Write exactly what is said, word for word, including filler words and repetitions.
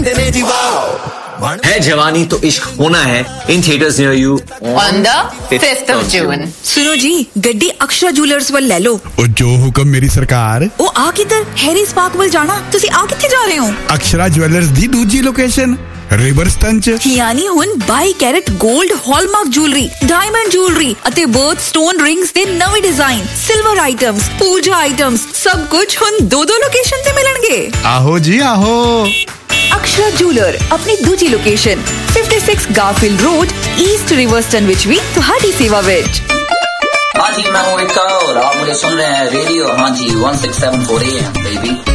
कहंदे ने जी वाओ। है जवानी तो इश्क होना है in theatres near you on the fifth of June। सुनो जी, गड्डी अक्षरा जूलर्स ਵੱਲ ਲੈ ਲਓ। ਉਹ ਜੋ ਹੁਕਮ ਮੇਰੀ ਸਰਕਾਰ। ਉਹ ਆ ਕਿੱਧਰ? ਹੈਰੀਸ ਪਾਰਕ ਵੱਲ ਜਾਣਾ। ਤੁਸੀਂ ਆ ਕਿੱਥੇ ਜਾ ਰਹੇ ਹੋ? ਅਕਸ਼ਰਾ ਜੁਐਲਰਸ ਦੀ ਦੂਜੀ ਲੋਕੇਸ਼ਨ ਰਿਵਰਸਟਨ ਚ। ਯਾਨੀ ਹੁਣ ਬਾਈ ਕੈਰਟ 골ਡ ਹਾਲਮਾਰਕ ਜੁਐਲਰੀ, ਡਾਇਮੰਡ ਜੁਐਲਰੀ ਅਤੇ ਬਰਥ ਸਟੋਨ ਰਿੰਗਸ ਦੇ ਨਵੇਂ ਡਿਜ਼ਾਈਨ, ਸਿਲਵਰ ਆਈਟਮਸ, ਪੂਜਾ ਆਈਟਮਸ, ਸਭ ਕੁਝ ਹੁਣ ਦੋ ਦੋ ਲੋਕੇਸ਼ਨ ਤੇ ਮਿਲਣਗੇ। ਆਹੋ ਜੀ ਆਹੋ। ਅਕਸ਼ਰਾ ਜੂਲਰ ਆਪਣੀ ਦੂਜੀ ਲੋਕੇਸ਼ਨ ਛप्पन ਗਾਰਫੀਲਡ ਰੋਡ, ਈਸਟ ਰਿਵਰਸਟਨ ਵਿੱਚ ਵੀ ਤੁਹਾਡੀ ਸੇਵਾ ਵਿੱਚ। हाँ जी, मैं हूँ इक्का और आप मुझे सुन रहे हैं रेडियो हाँ जी one six seven four A M baby.